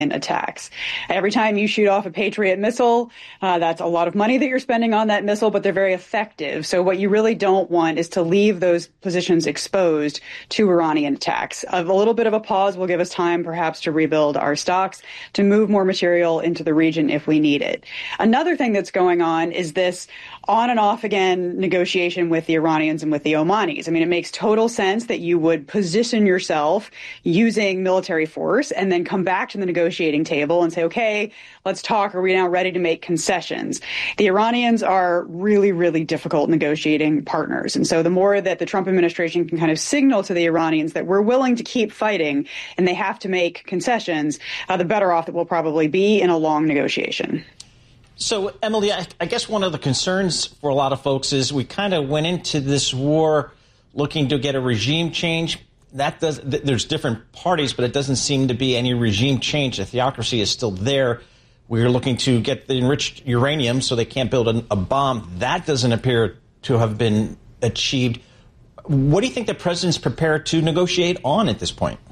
attacks. Every time you shoot off a Patriot missile, that's a lot of money that you're spending on that missile, but they're very effective. So what you really don't want is to leave those positions exposed to Iranian attacks. A little bit of a pause will give us time perhaps to rebuild our stocks, to move more material into the region if we need it. Another thing that's going on is this on and off again negotiation with the Iranians and with the Omanis. I mean, it makes total sense that you would position yourself using military force and then come back to the negotiating table and say, okay, let's talk. Are we now ready to make concessions? The Iranians are really, really difficult negotiating partners. And so the more that the Trump administration can kind of signal to the Iranians that we're willing to keep fighting and they have to make concessions, the better off that we'll probably be in a long negotiation. So, Emily, I guess one of the concerns for a lot of folks is we kind of went into this war looking to get a regime change. There's different parties, but it doesn't seem to be any regime change. The theocracy is still there. We're looking to get the enriched uranium so they can't build a bomb. That doesn't appear to have been achieved. What do you think the president's prepared to negotiate on at this point?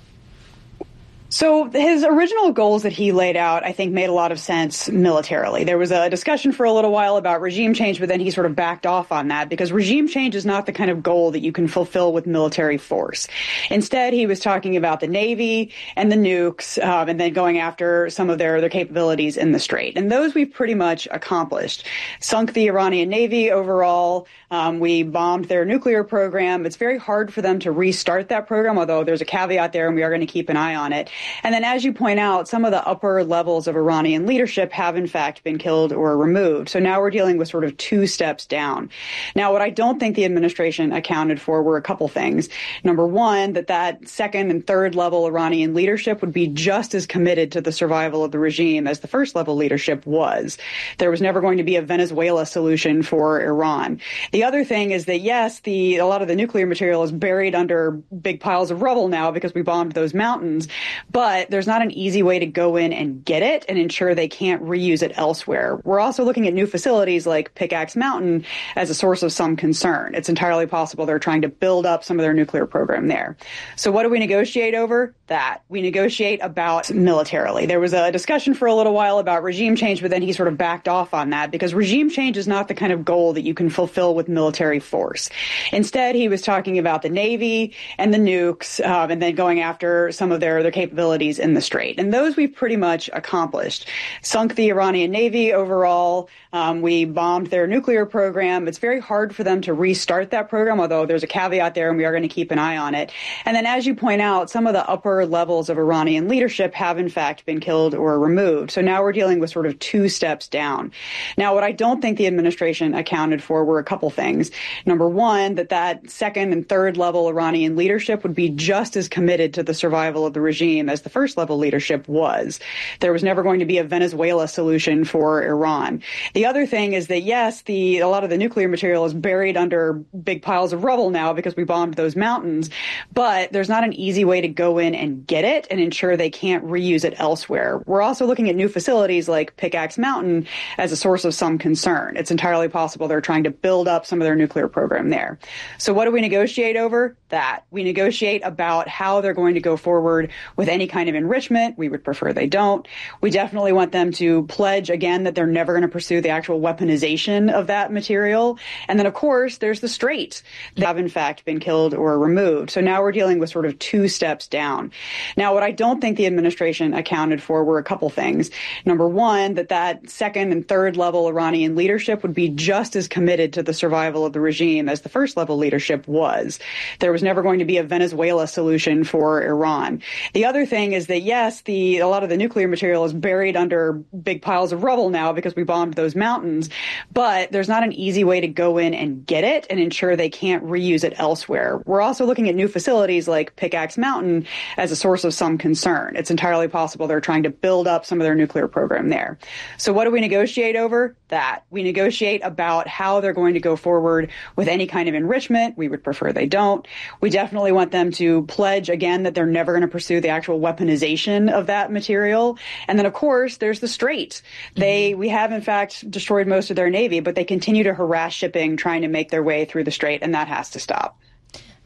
So his original goals that he laid out, I think, made a lot of sense militarily. There was a discussion for a little while about regime change, but then he sort of backed off on that because regime change is not the kind of goal that you can fulfill with military force. Instead, he was talking about the Navy and the nukes, and then going after some of their capabilities in the Strait. And those we've pretty much accomplished. Sunk the Iranian Navy overall. We bombed their nuclear program. It's very hard for them to restart that program, although there's a caveat there and we are going to keep an eye on it. And then, as you point out, some of the upper levels of Iranian leadership have, in fact, been killed or removed. So now we're dealing with sort of two steps down. Now, what I don't think the administration accounted for were a couple things. Number one, that second and third level Iranian leadership would be just as committed to the survival of the regime as the first level leadership was. There was never going to be a Venezuela solution for Iran. The other thing is that, yes, a lot of the nuclear material is buried under big piles of rubble now because we bombed those mountains. But there's not an easy way to go in and get it and ensure they can't reuse it elsewhere. We're also looking at new facilities like Pickaxe Mountain as a source of some concern. It's entirely possible they're trying to build up some of their nuclear program there. So what do we negotiate over? That. We negotiate about militarily. There was a discussion for a little while about regime change, but then he sort of backed off on that because regime change is not the kind of goal that you can fulfill with military force. Instead, he was talking about the Navy and the nukes, and then going after some of their capabilities in the Strait. And those we've pretty much accomplished. Sunk the Iranian Navy overall. We bombed their nuclear program. It's very hard for them to restart that program, although there's a caveat there and we are going to keep an eye on it. And then, as you point out, some of the upper levels of Iranian leadership have, in fact, been killed or removed. So now we're dealing with sort of two steps down. Now, what I don't think the administration accounted for were a couple things. Number one, that second and third level Iranian leadership would be just as committed to the survival of the regime as the first level leadership was. There was never going to be a Venezuela solution for Iran. The other thing is that, yes, a lot of the nuclear material is buried under big piles of rubble now because we bombed those mountains, but there's not an easy way to go in and get it and ensure they can't reuse it elsewhere. We're also looking at new facilities like Pickaxe Mountain as a source of some concern. It's entirely possible they're trying to build up some of their nuclear program there. So what do we negotiate over? That. We negotiate about how they're going to go forward with any kind of enrichment. We would prefer they don't. We definitely want them to pledge again that they're never going to pursue the actual weaponization of that material. And then, of course, there's the Strait. They have, in fact, been killed or removed. So now we're dealing with sort of two steps down. Now, what I don't think the administration accounted for were a couple things. Number one, that second and third level Iranian leadership would be just as committed to the survival of the regime as the first level leadership was. There was never going to be a Venezuela solution for Iran. The other thing is that, yes, a lot of the nuclear material is buried under big piles of rubble now because we bombed those mountains, but there's not an easy way to go in and get it and ensure they can't reuse it elsewhere. We're also looking at new facilities like Pickaxe Mountain as a source of some concern. It's entirely possible they're trying to build up some of their nuclear program there. So what do we negotiate over? That. We negotiate about how they're going to go forward with any kind of enrichment. We would prefer they don't. We definitely want them to pledge again that they're never going to pursue the actual weaponization of that material. And then, of course, there's the Strait. We have, in fact, destroyed most of their Navy, but they continue to harass shipping trying to make their way through the Strait, and that has to stop.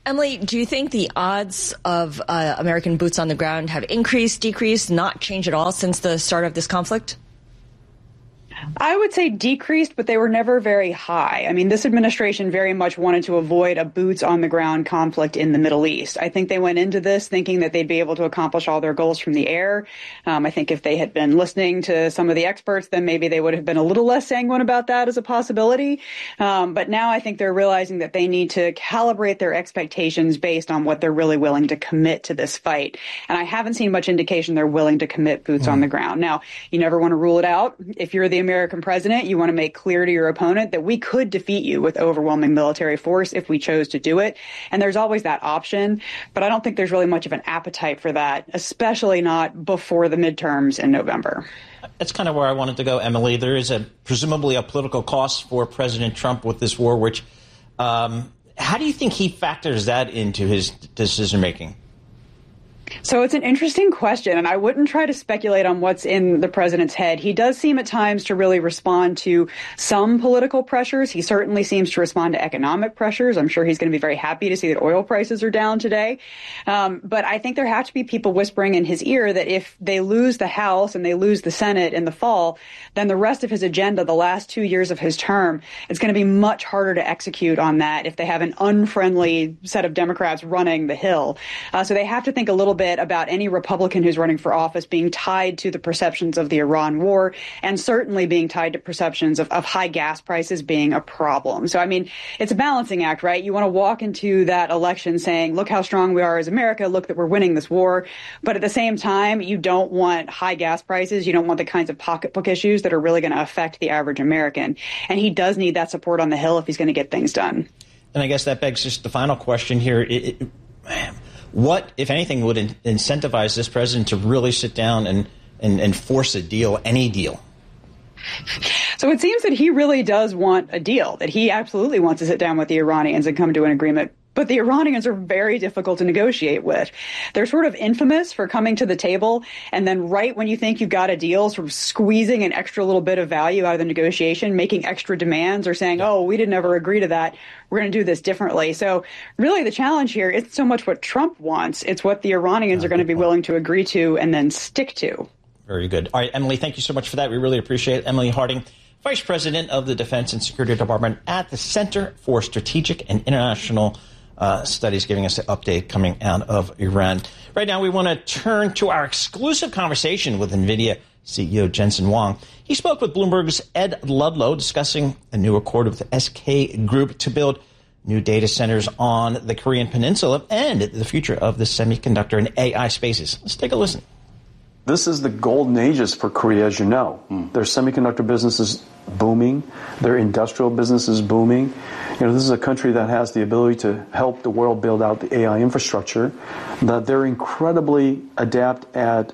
Emily, do you think the odds of American boots on the ground have increased, decreased, not changed at all since the start of this conflict? I would say decreased, but they were never very high. I mean, this administration very much wanted to avoid a boots on the ground conflict in the Middle East. I think they went into this thinking that they'd be able to accomplish all their goals from the air. I think if they had been listening to some of the experts, then maybe they would have been a little less sanguine about that as a possibility. But now I think they're realizing that they need to calibrate their expectations based on what they're really willing to commit to this fight. And I haven't seen much indication they're willing to commit boots on the ground. Now, you never want to rule it out. If you're the American president, you want to make clear to your opponent that we could defeat you with overwhelming military force if we chose to do it. And there's always that option. But I don't think there's really much of an appetite for that, especially not before the midterms in November. That's kind of where I wanted to go, Emily. There is presumably a political cost for President Trump with this war, which how do you think he factors that into his decision making? So it's an interesting question, and I wouldn't try to speculate on what's in the president's head. He does seem at times to really respond to some political pressures. He certainly seems to respond to economic pressures. I'm sure he's going to be very happy to see that oil prices are down today. But I think there have to be people whispering in his ear that if they lose the House and they lose the Senate in the fall, then the rest of his agenda, the last 2 years of his term, it's going to be much harder to execute on that if they have an unfriendly set of Democrats running the Hill. So they have to think a little bit about any Republican who's running for office being tied to the perceptions of the Iran war, and certainly being tied to perceptions of high gas prices being a problem. So, I mean, it's a balancing act, right? You want to walk into that election saying, look how strong we are as America, look that we're winning this war. But at the same time, you don't want high gas prices. You don't want the kinds of pocketbook issues that are really going to affect the average American. And he does need that support on the Hill if he's going to get things done. And I guess that begs just the final question here. What, if anything, would incentivize this president to really sit down and force a deal, any deal? So it seems that he really does want a deal, that he absolutely wants to sit down with the Iranians and come to an agreement. But the Iranians are very difficult to negotiate with. They're sort of infamous for coming to the table and then right when you think you've got a deal, sort of squeezing an extra little bit of value out of the negotiation, making extra demands or saying, oh, we didn't ever agree to that. We're going to do this differently. So really the challenge here isn't so much what Trump wants. It's what the Iranians are going to be willing to agree to and then stick to. Very good. All right, Emily, thank you so much for that. We really appreciate it. Emily Harding, Vice President of the Defense and Security Department at the Center for Strategic and International Studies, giving us an update coming out of Iran. Right now, we want to turn to our exclusive conversation with NVIDIA CEO Jensen Huang. He spoke with Bloomberg's Ed Ludlow discussing a new accord with the SK Group to build new data centers on the Korean Peninsula and the future of the semiconductor and AI spaces. Let's take a listen. This is the golden ages for Korea, as you know. Their semiconductor business is booming. Their industrial business is booming. You know, this is a country that has the ability to help the world build out the AI infrastructure. That they're incredibly adept at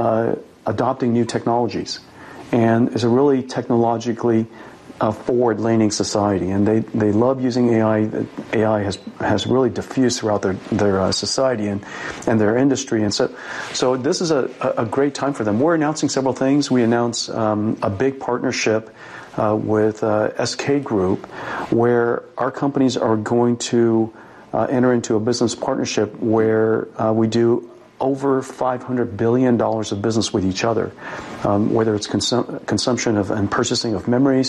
adopting new technologies, and is a really technologically forward-leaning society, and they love using AI. AI has really diffused throughout their society and their industry, and so this is a great time for them. We're announcing several things. We announced a big partnership with SK Group, where our companies are going to enter into a business partnership where we do over $500 billion of business with each other, whether it's consumption of and purchasing of memories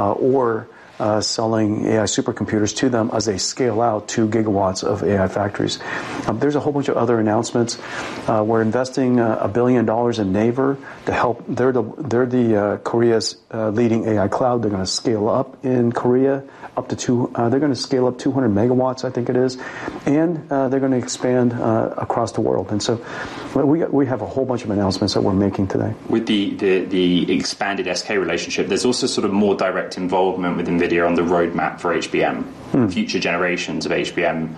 or selling AI supercomputers to them as they scale out 2 gigawatts of AI factories. There's a whole bunch of other announcements. We're investing $1 billion in Naver to help. They're the Korea's leading AI cloud. They're going to scale up in Korea up to they're going to scale up 200 megawatts, I think it is, and they're going to expand across the world. And so we have a whole bunch of announcements that we're making today. With the expanded SK relationship, there's also sort of more direct involvement with NVIDIA on the roadmap for HBM, future generations of HBM.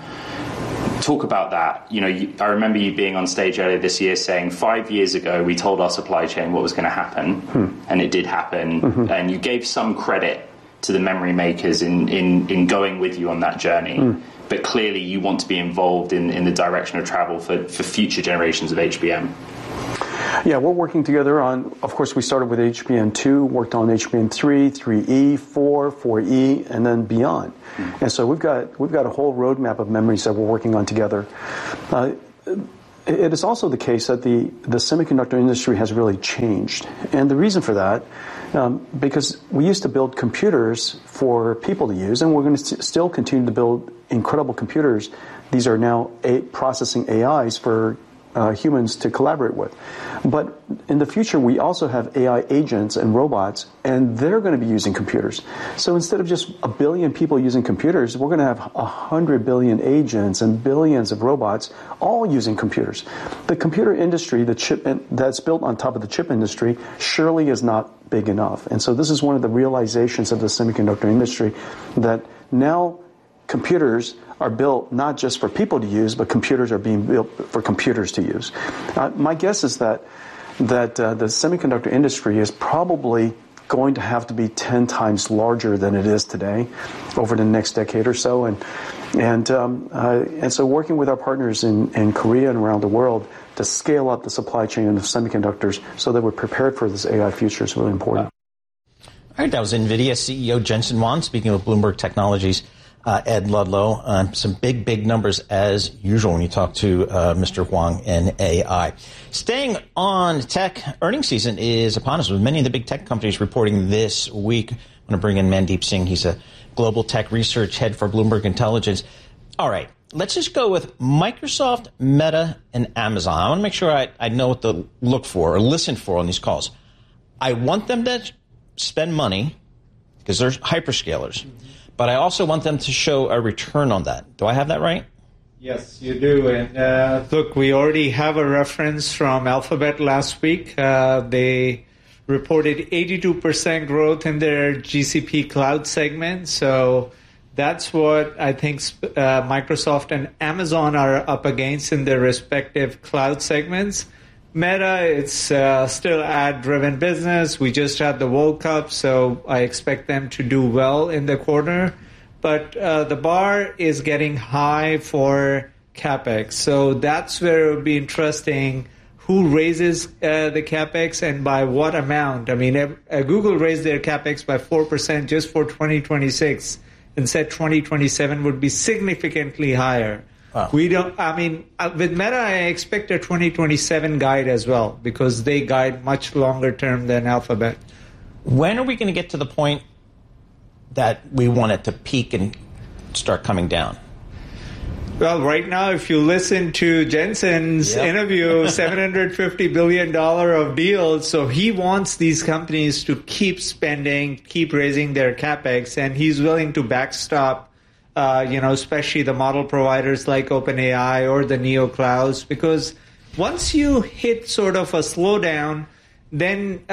Talk about that. You know, I remember you being on stage earlier this year saying 5 years ago we told our supply chain what was going to happen, and it did happen, and you gave some credit to the memory makers in going with you on that journey. But clearly you want to be involved in the direction of travel for future generations of HBM. Yeah, we're working together on, of course, we started with HBM2, worked on HBM3, 3E, 4, 4E, and then beyond. Mm-hmm. And so we've got a whole roadmap of memories that we're working on together. It is also the case that the semiconductor industry has really changed. And the reason for that, because we used to build computers for people to use, and we're going to still continue to build incredible computers. These are now processing AIs for humans to collaborate with. But in the future, we also have AI agents and robots, and they're going to be using computers. So instead of just 1 billion people using computers, we're going to have 100 billion agents and billions of robots all using computers. The computer industry, the chip that's built on top of the chip industry, surely is not big enough. And so this is one of the realizations of the semiconductor industry, that now computers are built not just for people to use, but computers are being built for computers to use. My guess is that the semiconductor industry is probably going to have to be 10 times larger than it is today over the next decade or so. And so working with our partners in Korea and around the world to scale up the supply chain of semiconductors so that we're prepared for this AI future is really important. All right, that was NVIDIA CEO Jensen Huang speaking with Bloomberg Technologies. Ed Ludlow, some big numbers as usual when you talk to Mr. Huang and AI. Staying on tech, earnings season is upon us with many of the big tech companies reporting this week. I'm going to bring in Mandeep Singh. He's a global tech research head for Bloomberg Intelligence. All right, let's just go with Microsoft, Meta, and Amazon. I want to make sure I know what to look for or listen for on these calls. I want them to spend money because they're hyperscalers. But I also want them to show a return on that. Do I have that right? Yes, you do. And look, we already have a reference from Alphabet last week. They reported 82% growth in their GCP cloud segment. So that's what I think Microsoft and Amazon are up against in their respective cloud segments. Meta, it's still ad-driven business. We just had the World Cup, so I expect them to do well in the quarter. But the bar is getting high for CapEx. So that's where it would be interesting who raises the CapEx and by what amount. I mean, Google raised their CapEx by 4% just for 2026 and said 2027 would be significantly higher. Wow. We don't. I mean, with Meta, I expect a 2027 guide as well because they guide much longer term than Alphabet. When are we going to get to the point that we want it to peak and start coming down? Well, right now, if you listen to Jensen's interview, $750 billion of deals, so he wants these companies to keep spending, keep raising their CapEx, and he's willing to backstop especially the model providers like OpenAI or the Neo Clouds, because once you hit sort of a slowdown, then,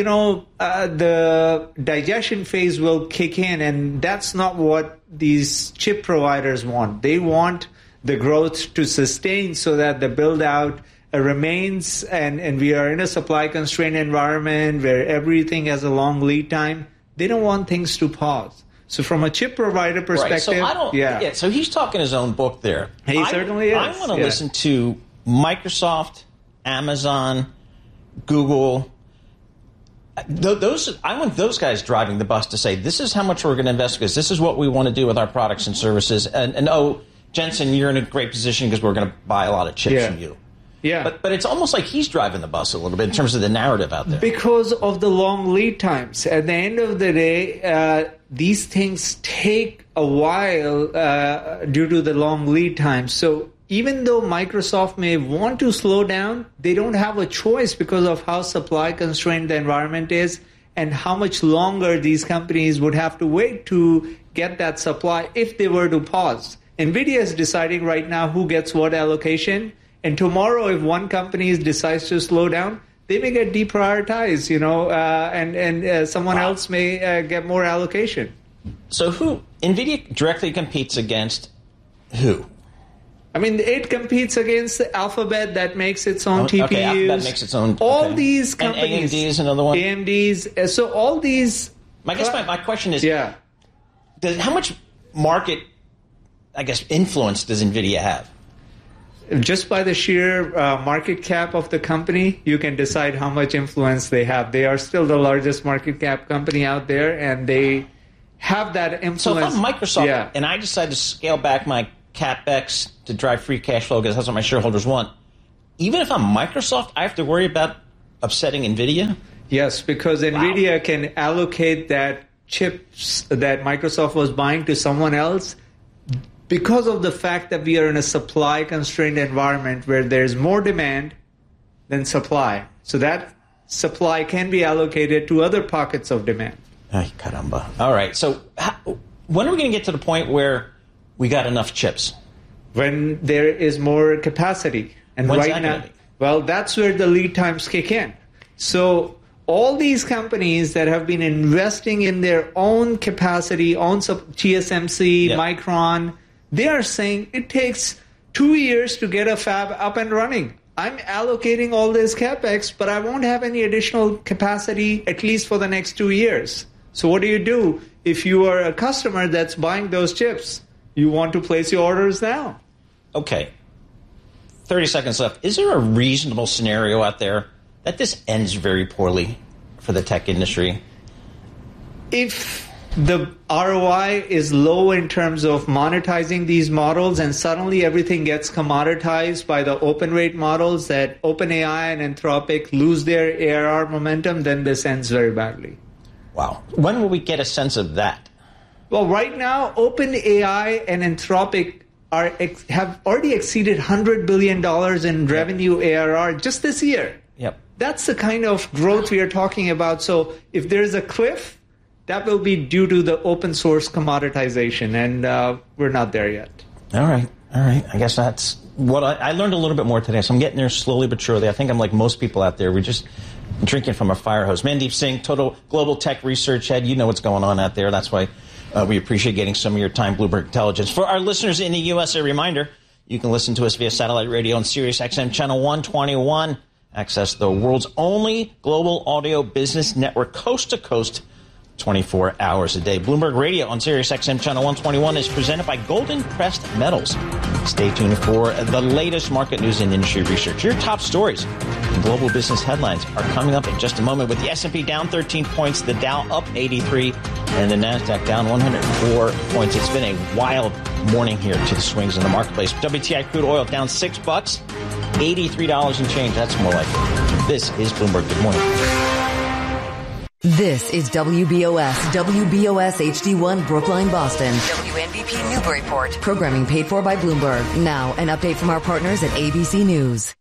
the digestion phase will kick in, and that's not what these chip providers want. They want the growth to sustain so that the build-out remains, and we are in a supply-constrained environment where everything has a long lead time. They don't want things to pause. So from a chip provider perspective, right, so he's talking his own book there. He certainly is. I want to listen to Microsoft, Amazon, Google. I want those guys driving the bus to say, this is how much we're going to invest because this is what we want to do with our products and services. And Jensen, you're in a great position because we're going to buy a lot of chips from you. Yeah. But it's almost like he's driving the bus a little bit in terms of the narrative out there. Because of the long lead times. At the end of the day, these things take a while due to the long lead times. So even though Microsoft may want to slow down, they don't have a choice because of how supply constrained the environment is and how much longer these companies would have to wait to get that supply if they were to pause. NVIDIA is deciding right now who gets what allocation. And tomorrow, if one company decides to slow down, they may get deprioritized, and someone else may get more allocation. So NVIDIA directly competes against who? I mean, it competes against Alphabet that makes its own TPUs. Okay, Alphabet makes its own. All these companies. And AMD is another one? AMD's. So all these. I guess my question is, how much market, influence does NVIDIA have? just by the sheer market cap of the company, you can decide how much influence they have. They are still the largest market cap company out there, and they have that influence. So if I'm Microsoft and I decide to scale back my CapEx to drive free cash flow because that's what my shareholders want, even if I'm Microsoft, I have to worry about upsetting NVIDIA? Yes, because NVIDIA can allocate that chips that Microsoft was buying to someone else because of the fact that we are in a supply-constrained environment where there's more demand than supply. So that supply can be allocated to other pockets of demand. Ay, caramba. All right. So when are we going to get to the point where we got enough chips? When there is more capacity. And When's right that now, gonna be? well, that's where the lead times kick in. So all these companies that have been investing in their own capacity, TSMC, Micron, they are saying it takes 2 years to get a fab up and running. I'm allocating all this capex, but I won't have any additional capacity at least for the next 2 years. So what do you do if you are a customer that's buying those chips? You want to place your orders now. Okay. 30 seconds left. Is there a reasonable scenario out there that this ends very poorly for the tech industry? If the ROI is low in terms of monetizing these models and suddenly everything gets commoditized by the open rate models that OpenAI and Anthropic lose their ARR momentum, then this ends very badly. Wow. When will we get a sense of that? Well, right now, OpenAI and Anthropic have already exceeded $100 billion in revenue ARR just this year. Yep. That's the kind of growth we are talking about. So if there's a cliff, that will be due to the open source commoditization, and we're not there yet. All right. I guess that's what I learned a little bit more today, so I'm getting there slowly but surely. I think I'm like most people out there. We're just drinking from a fire hose. Mandeep Singh, Total Global Tech Research Head. You know what's going on out there. That's why we appreciate getting some of your time, Bloomberg Intelligence. For our listeners in the U.S., a reminder, you can listen to us via satellite radio on Sirius XM Channel 121. Access the world's only global audio business network, coast to coast, 24 hours a day. Bloomberg Radio on Sirius XM Channel 121 is presented by Golden Crest Metals. Stay tuned for the latest market news and industry research. Your top stories and global business headlines are coming up in just a moment, with the S&P down 13 points, the Dow up 83, and the NASDAQ down 104 points. It's been a wild morning here to the swings in the marketplace. WTI crude oil down $6, $83 and change. That's more like it. This is Bloomberg. Good morning. This is WBOS HD1 Brookline, Boston. WNBP Newburyport. Programming paid for by Bloomberg. Now, an update from our partners at ABC News.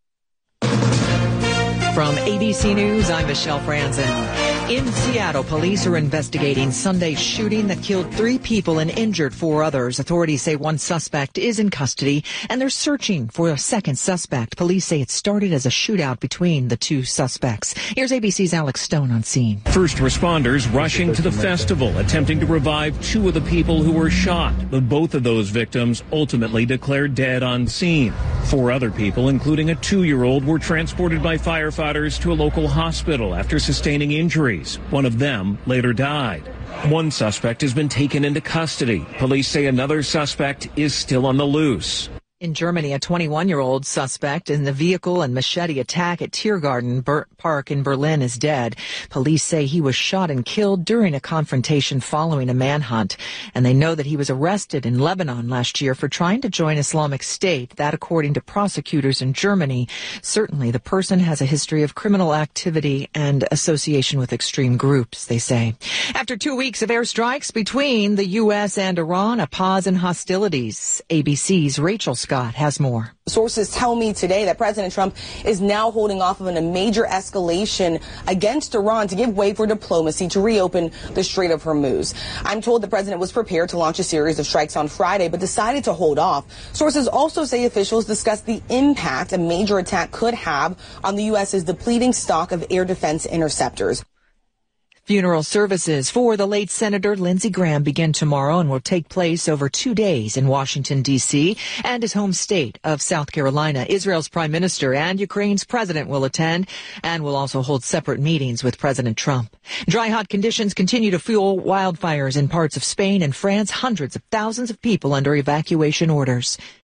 From ABC News, I'm Michelle Franzen. In Seattle, police are investigating Sunday's shooting that killed 3 people and injured 4 others. Authorities say one suspect is in custody, and they're searching for a second suspect. Police say it started as a shootout between the 2 suspects. Here's ABC's Alex Stone on scene. First responders rushing to the festival, attempting to revive 2 of the people who were shot. But both of those victims ultimately declared dead on scene. 4 other people, including a 2-year-old, were transported by firefighters to a local hospital after sustaining injuries. One of them later died. One suspect has been taken into custody. Police say another suspect is still on the loose. In Germany, a 21-year-old suspect in the vehicle and machete attack at Tiergarten Park in Berlin is dead. Police say he was shot and killed during a confrontation following a manhunt. And they know that he was arrested in Lebanon last year for trying to join Islamic State. That, according to prosecutors in Germany. Certainly, the person has a history of criminal activity and association with extreme groups, they say. After 2 weeks of airstrikes between the U.S. and Iran, a pause in hostilities. ABC's Rachel Scott has more. Sources tell me today that President Trump is now holding off on a major escalation against Iran to give way for diplomacy to reopen the Strait of Hormuz. I'm told the president was prepared to launch a series of strikes on Friday, but decided to hold off. Sources also say officials discussed the impact a major attack could have on the U.S.'s depleting stock of air defense interceptors. Funeral services for the late Senator Lindsey Graham begin tomorrow and will take place over 2 days in Washington, D.C. and his home state of South Carolina. Israel's prime minister and Ukraine's president will attend and will also hold separate meetings with President Trump. Dry, hot conditions continue to fuel wildfires in parts of Spain and France. Hundreds of thousands of people under evacuation orders.